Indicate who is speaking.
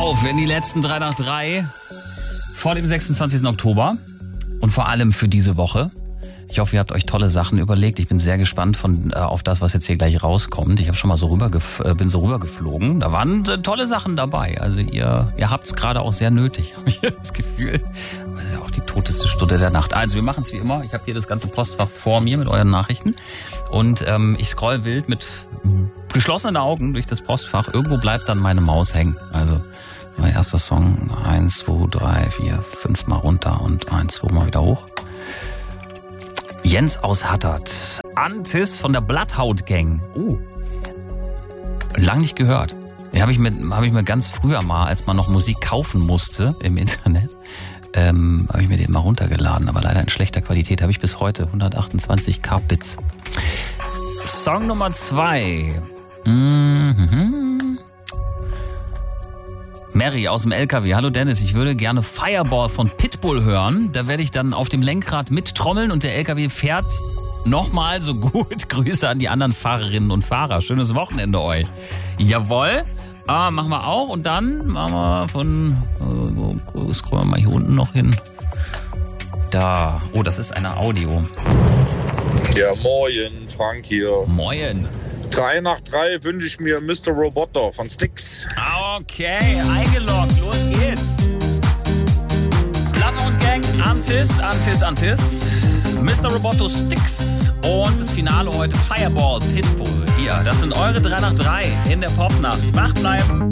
Speaker 1: auf in die letzten 3 nach 3 vor dem 26. Oktober und vor allem für diese Woche. Ich hoffe, ihr habt euch tolle Sachen überlegt. Ich bin sehr gespannt auf das, was jetzt hier gleich rauskommt. Ich habe schon mal bin so rübergeflogen. Da waren tolle Sachen dabei. Also ihr habt es gerade auch sehr nötig, habe ich das Gefühl. Das ist ja auch die toteste Stunde der Nacht. Also wir machen es wie immer. Ich habe hier das ganze Postfach vor mir mit euren Nachrichten. Und ich scroll wild mit geschlossenen Augen durch das Postfach. Irgendwo bleibt dann meine Maus hängen. Also mein erster Song. 1, 2, 3, 4, 5 Mal runter und 1, 2 Mal wieder hoch. Jens aus Hattert. Antis von der Bloodhound Gang. Lang nicht gehört. Die habe ich mir ganz früher mal, als man noch Musik kaufen musste im Internet, habe ich mir den mal runtergeladen, aber leider in schlechter Qualität. Habe ich bis heute 128 Kbits. Song Nummer 2. Mary aus dem LKW. Hallo Dennis, ich würde gerne Fireball von Pitbull hören. Da werde ich dann auf dem Lenkrad mittrommeln und der LKW fährt nochmal so gut. Grüße an die anderen Fahrerinnen und Fahrer. Schönes Wochenende euch. Jawohl. Machen wir auch. Und dann machen wir scrollen wir mal hier unten noch hin. Da. Oh, das ist eine Audio.
Speaker 2: Ja, moin, Frank hier.
Speaker 1: Moin.
Speaker 2: 3 nach 3 wünsche ich mir Mr. Roboto von Styx.
Speaker 1: Okay, eingeloggt, los geht's. Bloodhound Gang, Antis. Mr. Roboto, Styx. Und das Finale heute Fireball, Pitbull. Hier, das sind eure 3 nach 3 in der Popnacht. Wach bleiben.